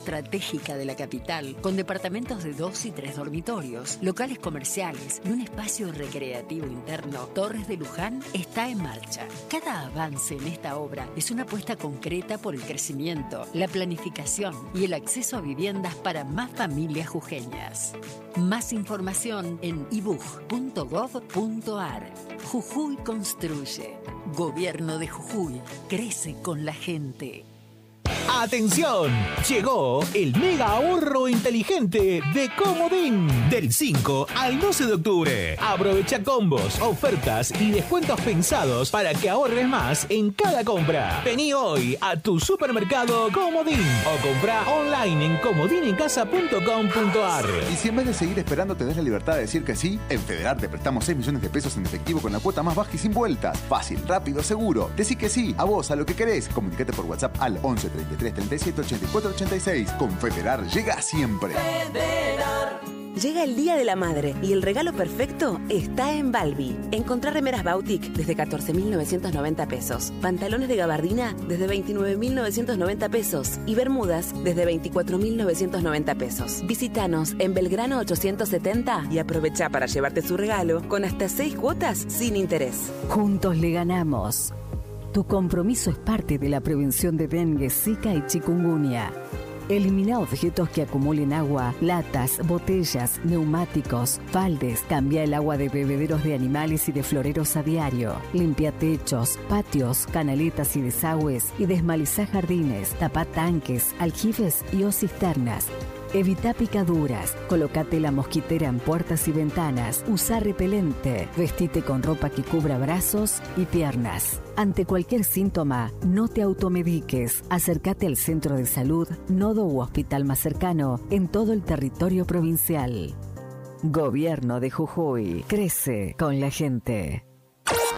estratégica de la capital, con departamentos de 2 y 3 dormitorios, locales comerciales y un espacio recreativo interno, Torres de Luján está en marcha. Cada avance en esta obra es una apuesta concreta por el crecimiento, la planificación y el acceso a viviendas para más familias jujeñas. Más información en ibuj.gov.ar. Jujuy construye. Gobierno de Jujuy. Crece con la gente. ¡Atención! Llegó el mega ahorro inteligente de Comodín. Del 5 al 12 de octubre. Aprovecha combos, ofertas y descuentos pensados para que ahorres más en cada compra. Vení hoy a tu supermercado Comodín o comprá online en comodinencasa.com.ar. Y si en vez de seguir esperando te das la libertad de decir que sí, en Federar te prestamos 6 millones de pesos en efectivo con la cuota más baja y sin vueltas. Fácil, rápido, seguro. Decí que sí, a vos, a lo que querés. Comunicate por WhatsApp al 11 33 37 84 86. Con Federar llega siempre. Federar. Llega el Día de la Madre y el regalo perfecto está en Balbi. Encontrá remeras Bautic desde 14.990 pesos, pantalones de gabardina desde 29.990 pesos y bermudas desde 24.990 pesos. Visítanos en Belgrano 870 y aprovecha para llevarte su regalo con hasta 6 cuotas sin interés. Juntos le ganamos. Tu compromiso es parte de la prevención de dengue, zika y chikungunya. Elimina objetos que acumulen agua, latas, botellas, neumáticos, baldes. Cambia el agua de bebederos de animales y de floreros a diario. Limpia techos, patios, canaletas y desagües y desmaliza jardines. Tapa tanques, aljibes y o cisternas. Evita picaduras, colócate la mosquitera en puertas y ventanas, usa repelente, vestite con ropa que cubra brazos y piernas. Ante cualquier síntoma, no te automediques, acércate al centro de salud, nodo u hospital más cercano en todo el territorio provincial. Gobierno de Jujuy, crece con la gente.